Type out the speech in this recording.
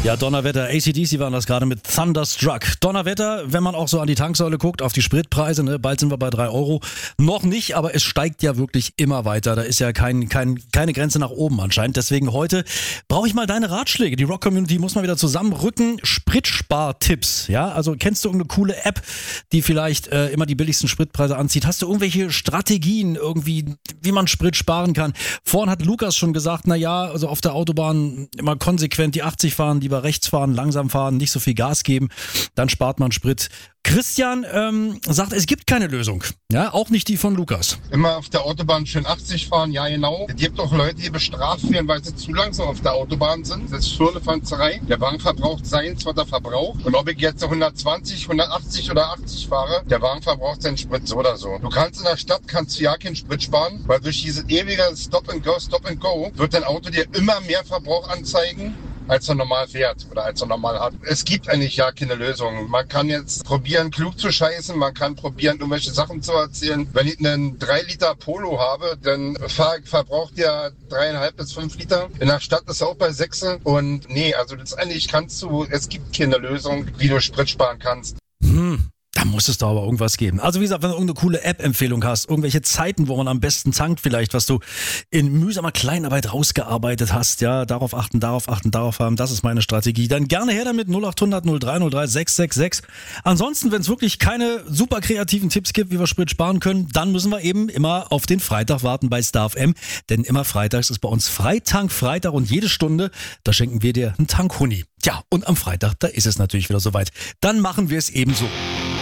Ja, Donnerwetter, AC/DC waren das gerade mit Thunderstruck. Donnerwetter, wenn man auch so an die Tanksäule guckt, auf die Spritpreise, ne, bald sind wir bei 3 Euro. Noch nicht, aber es steigt ja wirklich immer weiter. Da ist ja keine Grenze nach oben anscheinend. Deswegen heute brauche ich mal deine Ratschläge. Die Rock-Community muss mal wieder zusammenrücken. Spritspartipps, ja? Also kennst du irgendeine coole App, die vielleicht immer die billigsten Spritpreise anzieht? Hast du irgendwelche Strategien irgendwie, wie man Sprit sparen kann? Vorhin hat Lukas schon gesagt, also auf der Autobahn immer konsequent die 80 fahren, lieber rechts fahren, langsam fahren, nicht so viel Gas geben, dann spart man Sprit. Christian sagt, es gibt keine Lösung. Ja, auch nicht die von Lukas. Immer auf der Autobahn schön 80 fahren, ja genau. Es gibt auch Leute, die bestraft werden, weil sie zu langsam auf der Autobahn sind. Das ist schon eine Fanzerei. Der Wagen verbraucht seins, was er verbraucht. Und ob ich jetzt 120, 180 oder 80 fahre, der Wagen verbraucht seinen Sprit so oder so. Du kannst in der Stadt ja keinen Sprit sparen, weil durch dieses ewige Stop and Go wird dein Auto dir immer mehr Verbrauch anzeigen, als er normal fährt oder als er normal hat. Es gibt eigentlich ja keine Lösung. Man kann jetzt probieren, klug zu scheißen, man kann probieren, irgendwelche Sachen zu erzählen. Wenn ich einen 3 Liter Polo habe, dann verbraucht der 3,5 bis 5 Liter. In der Stadt ist er auch bei 6. Und also letztendlich es gibt keine Lösung, wie du Sprit sparen kannst. Da muss es doch aber irgendwas geben. Also wie gesagt, wenn du irgendeine coole App-Empfehlung hast, irgendwelche Zeiten, wo man am besten tankt vielleicht, was du in mühsamer Kleinarbeit rausgearbeitet hast, ja, darauf achten, darauf haben, das ist meine Strategie. Dann gerne her damit 0800 0303 666. Ansonsten, wenn es wirklich keine super kreativen Tipps gibt, wie wir Sprit sparen können, dann müssen wir eben immer auf den Freitag warten bei Star FM, denn immer freitags ist bei uns Freitag und jede Stunde, da schenken wir dir einen Tankhuni. Ja, und am Freitag, da ist es natürlich wieder soweit. Dann machen wir es ebenso.